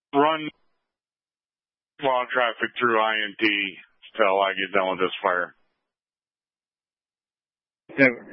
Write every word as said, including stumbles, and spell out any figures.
run log traffic through I N T till I get done with this fire. Yeah,